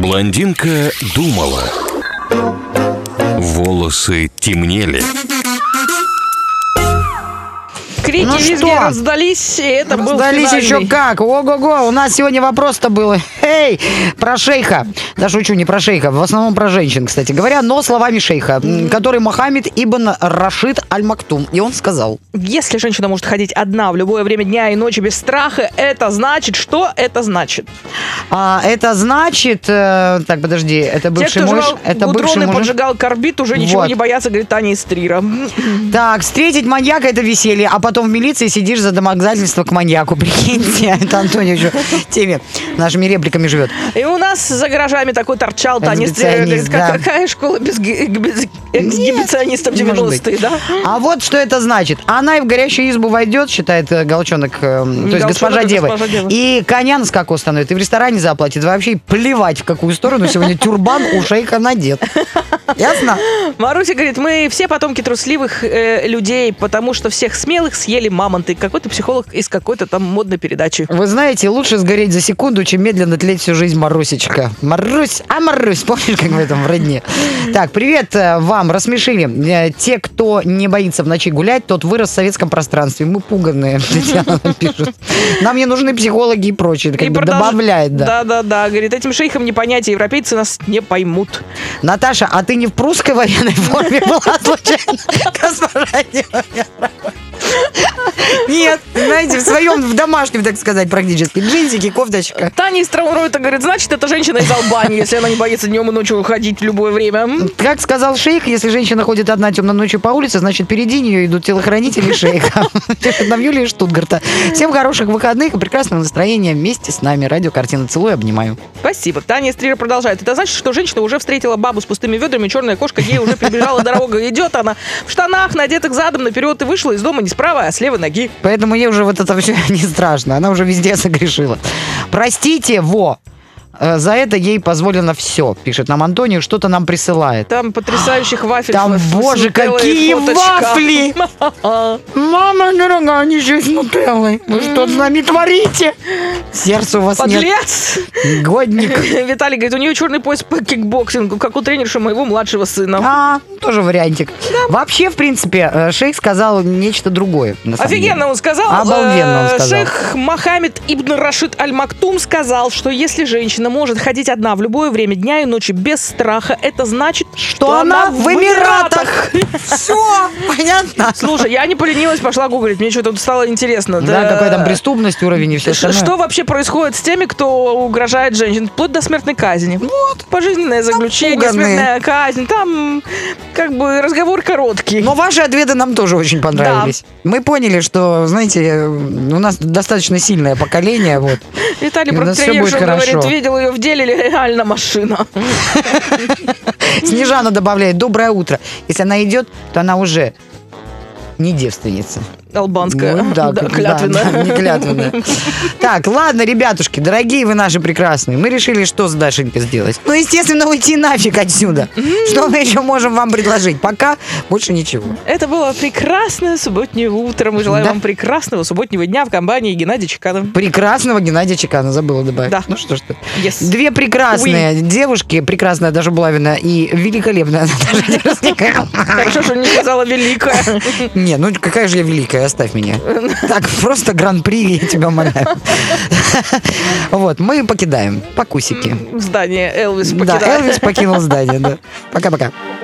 Блондинка думала. Волосы темнели. Крики визги раздались, и это был Раздались финальный. еще как. Ого-го, у нас сегодня вопрос-то был. Эй, про шейха. Да шучу, не про шейха, в основном про женщин, кстати говоря, но словами шейха, который Мохаммед ибн Рашид Аль-Мактум. И он сказал: Если женщина может ходить одна в любое время дня и ночи без страха, это значит, что это значит? это значит... так, подожди, это бывший Те, кто муж... жевал Это гудроны, бывший муж... поджигал карбид, уже ничего Вот. не боятся, говорит Таня из Трира. Так, встретить маньяка — это веселье, а потом в милиции сидишь за домогательство к маньяку. Прикиньте, это Антоний еще теми нашими репликами живет. И у нас за гаражами такой торчал Таня из Трира. Говорит, да. какая школа без эксгибиционистов не может быть. 90-е, да? А вот что это значит. Она и в горящую избу войдет, считает Галчонок, то есть госпожа Дева, и коня на скаку становит, и в ресторане заплатит. Вообще плевать, в какую сторону сегодня тюрбан у шейха надет. Ясно? Маруся говорит, мы все потомки трусливых людей, потому что всех смелых съели мамонты. Какой-то психолог из какой-то там модной передачи. Вы знаете, лучше сгореть за секунду, чем медленно тлеть всю жизнь, Марусечка. Марусь, Марусь, помнишь, как в этом в родне? Так, привет вам, рассмешили. Те, кто не боится в ночи гулять, тот вырос в советском пространстве. Мы пуганные, Татьяна пишет. Нам не нужны психологи и прочее. Как бы добавляет, да. Да. Говорит, этим шейхам не понять, европейцы нас не поймут. Наташа, а ты не в прусской военной форме была случайно? Госпожа Дева? Нет, знаете, в домашнем, так сказать, практически. Джинсики, кофточка. Таня из Трауройта говорит, значит, это женщина из Албании, если она не боится днем и ночью ходить в любое время. Как сказал шейх, если женщина ходит одна темной ночью по улице, значит, впереди нее идут телохранители шейха. Пишет нам Юлия из Штутгарта. Всем хороших выходных и прекрасного настроения вместе с нами. Радиокартина. Целую, обнимаю. Спасибо. Таня из Трира продолжает. Это значит, что женщина уже встретила бабу с пустыми ведрами, черная кошка ей уже прибежала дорога. Идет она в штанах, надетых задом наперед, и вышла из дома не с правой, а с левой ноги. Поэтому ей уже вот это все не страшно. Она уже везде согрешила. Простите, за это ей позволено все, пишет нам Антонио, что-то нам присылает. Там потрясающих вафель. Там, боже, какие вафли! Мама дорогая, они же с нутеллой. Вы что с нами творите? Сердце у вас Подлец! нет. Годник. Виталий говорит, у нее черный пояс по кикбоксингу, как у тренерши моего младшего сына. Тоже вариантик. Да. Вообще, в принципе, шейх сказал нечто другое. Офигенно он сказал. Обалденно он сказал. Шейх Мохаммед ибн Рашид Аль-Мактум сказал, что если женщина может ходить одна в любое время дня и ночи без страха, это значит, что она в Эмиратах. Все, понятно. Слушай, я не поленилась, пошла гуглить, мне что-то стало интересно. Да, какой там преступность, уровень и все остальное. Что вообще происходит с теми, кто угрожает женщин, вплоть до смертной казни? Вот, пожизненное заключение, смертная казнь, там как бы разговор короткий. Но ваши ответы нам тоже очень понравились. Да. Мы поняли, что, знаете, у нас достаточно сильное поколение. Вот. Виталий про тренершу говорит, видел ее в деле или реально машина. Снежана добавляет, доброе утро. Если она идет, то она уже не девственница. Албанская, да, клятвенная. Да, не клятвенная. Так, ладно, ребятушки, дорогие вы наши прекрасные, мы решили, что с Дашенькой сделать. Ну, естественно, уйти нафиг отсюда. Что мы еще можем вам предложить? Пока больше ничего. Это было прекрасное субботнее утро. Мы желаем вам прекрасного субботнего дня в компании Геннадия Чекана. Прекрасного Геннадия Чекана, забыла добавить. Да. Ну что ж ты. Yes. Две прекрасные девушки, прекрасная Даша Булавина и великолепная Наташа Дерзкая. Хорошо, что не сказала великая. Не, ну какая же я великая, оставь меня. Так, просто гран-при, я тебя умоляю. Вот, мы покидаем, покусики. Здание Элвис покидает. Да, Элвис покинул здание, да. Пока-пока.